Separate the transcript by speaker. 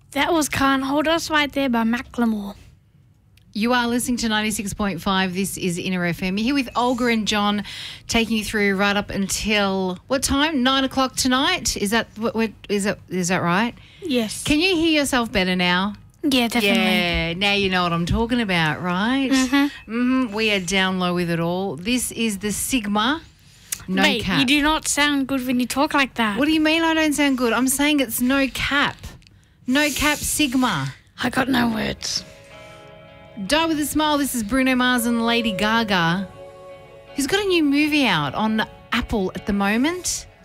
Speaker 1: That was Can't Hold Us right there by Macklemore.
Speaker 2: You are listening to 96.5. This is Inner FM. You're here with Olga and John, taking you through right up until what time? 9 o'clock tonight. Is that right?
Speaker 1: Yes.
Speaker 2: Can you hear yourself better now?
Speaker 1: Yeah, definitely.
Speaker 2: Yeah, now you know what I'm talking about, right? We are down low with it all. This is the Sigma. No
Speaker 1: Mate,
Speaker 2: cap.
Speaker 1: you do not sound good when you talk like that.
Speaker 2: What do you mean I don't sound good? I'm saying it's no cap. No cap Sigma.
Speaker 1: I got no words.
Speaker 2: Die with a Smile. This is Bruno Mars and Lady Gaga, who's got a new movie out on Apple at the moment.